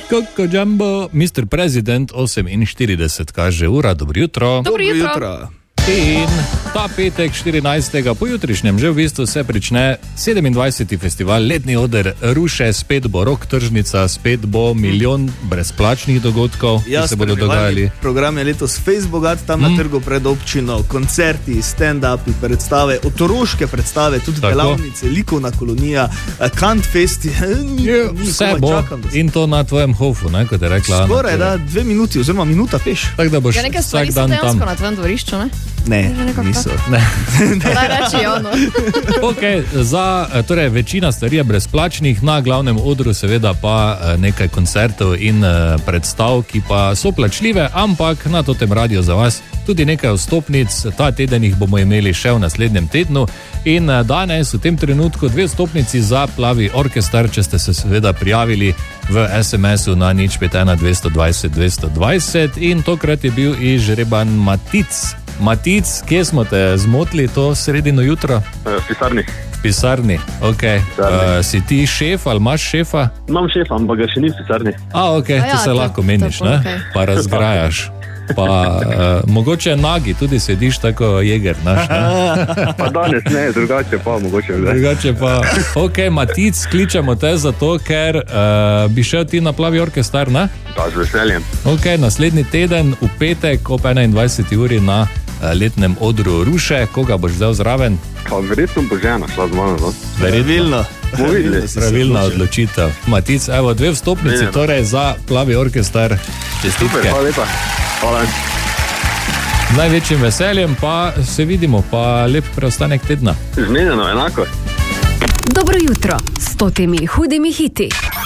Coco Jumbo, Mr. President, 48 kaže ura, dobro jutro. Dobro jutro. In ta petek 14. pojutrišnjem že v bistvu se prične 27. festival Letni oder Ruše, spet bo rock tržnica, spet bo milijon brezplačnih dogodkov, ki se bodo dogajali. Program je letos fejst bogat, tam na trgu pred občino, koncerti, stand-upi, predstave, otroške predstave, tudi delavnice, likovna kolonija, Kant festi, vse bo in to na tvojem hofu, ne, kot je rekla Ana. Skoraj, da, 2 minuti oziroma minuta peš. Tak, da boš Ja, nekaj stvari so dejansko na tvojem dvorišču, ne? Ne, niso. Daj reči ono. Okay, torej, večina stvari je brezplačnih, na glavnem odru seveda pa nekaj koncertov in predstav, ki pa so plačljive, ampak na totem radiju za vas tudi nekaj vstopnic, ta teden jih bomo imeli še v naslednjem tednu in danes v tem trenutku 2 vstopnici za Plavi orkester, če ste se seveda prijavili v SMS-u na 051 220 220 in tokrat je bil izžreban Matic, kje smo te zmotili to sredino jutro? V pisarni. V pisarni, ok. Si ti šef ali imaš šefa? Imam šefa, ampak ga še ni v pisarni. Ok, to se lahko meniš, ne? Okay. Pa razgrajaš. Pa mogoče nagi tudi sediš tako jeger, naš, ne? Pa danes ne, drugače pa mogoče. Drugače pa, ok, Matic, kličemo te zato, ker bi šel ti na Plavi orkester, ne? Da, z veseljem. Ok, naslednji teden v petek ob 21. uri na letnem odru Ruše, koga boš vzel zraven? Pa verjetno bo žena šla z mano, no? Pravilno. Pravilna odločitev. Matic, evo 2 vstopnici, torej za Plavi orkester. Čestitke. Hvala lepa. Hvala. Z največjim veseljem pa se vidimo, pa lep preostanek tedna. Zmenjeno, enako. Dobro jutro s temi hudimi hiti.